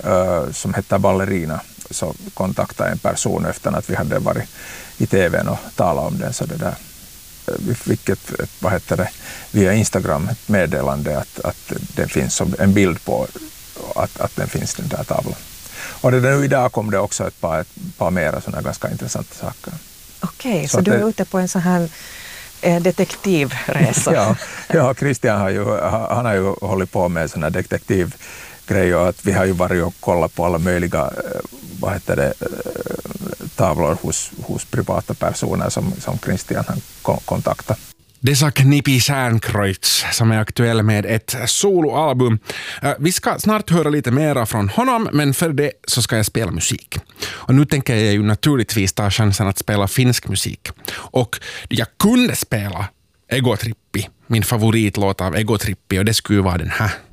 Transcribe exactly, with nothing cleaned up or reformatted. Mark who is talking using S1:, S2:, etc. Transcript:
S1: uh, som heter Ballerina, så kontaktade en person efter att vi hade varit i tvn och talat om den, så det där, vi fick ett, ett, vad heter det, via Instagram ett meddelande att, att det finns som en bild på att, att den finns, den där tavlan. Och det där, nu idag kom det också ett par, ett par mera sådana ganska intressanta saker.
S2: Okej, okay, så,
S1: så
S2: du är
S1: det,
S2: ute på en sån här eh, detektivresa?
S1: ja, ja, Christian har ju, han har ju hållit på med sådana detektivgrejer, och att vi har ju varit och kollat på alla möjliga, vad heter det, tavlor hos, hos privata personer som, som Christian har kontaktat.
S3: Det sa Knippi Särnkreutz som är aktuell med ett soloalbum. Vi ska snart höra lite mera från honom, men för det så ska jag spela musik. Och nu tänker jag ju naturligtvis ta chansen att spela finsk musik. Och jag kunde spela Ego Trippi, min favoritlåt av Ego Trippi, och det skulle vara den här.